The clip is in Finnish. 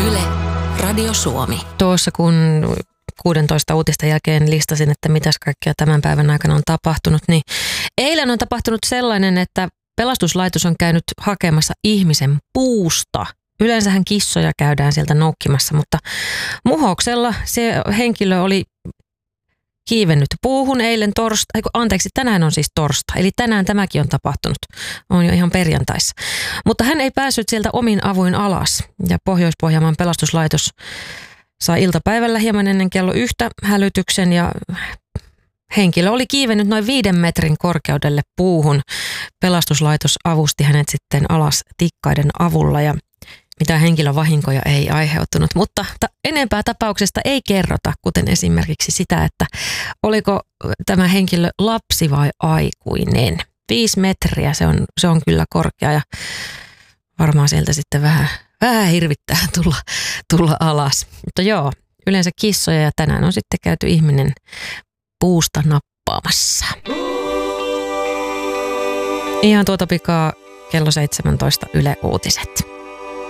Yle, Radio Suomi. Tuossa kun 16 uutisten jälkeen listasin, että mitäs kaikkea tämän päivän aikana on tapahtunut, niin eilen on tapahtunut sellainen, että pelastuslaitos on käynyt hakemassa ihmisen puusta. Yleensähän kissoja käydään sieltä noukkimassa, mutta muhoksella se henkilö oli kiivennyt puuhun eilen tänään on siis torstai, eli tänään tämäkin on tapahtunut. On jo ihan perjantaissa. Mutta hän ei päässyt sieltä omin avuin alas ja Pohjois-Pohjanmaan pelastuslaitos sai iltapäivällä hieman ennen kello 1 hälytyksen ja henkilö oli kiivennyt noin 5 metrin korkeudelle puuhun. Pelastuslaitos avusti hänet sitten alas tikkaiden avulla ja mitään henkilövahinkoja ei aiheutunut, mutta enempää tapauksesta ei kerrota, kuten esimerkiksi sitä, että oliko tämä henkilö lapsi vai aikuinen. 5 metriä, se on kyllä korkea ja varmaan sieltä sitten vähän hirvittää tulla alas. Mutta joo, yleensä kissoja ja tänään on sitten käyty ihminen puusta nappaamassa. Ihan tuota pikaa kello 17 Yle Uutiset.